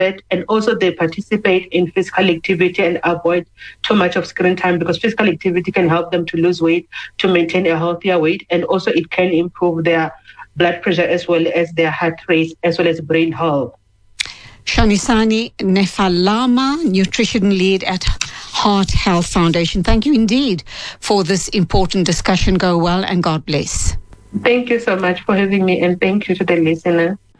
bed, and also they participate in physical activity and avoid too much of screen time, because physical activity can help them to lose weight, to maintain a healthier weight, and also it can improve their blood pressure as well as their heart rate, as well as brain health. Shanisani Nefalama, nutrition lead at Heart Health Foundation. Thank you indeed for this important discussion. Go well and God bless. Thank you so much for having me, and thank you to the listener.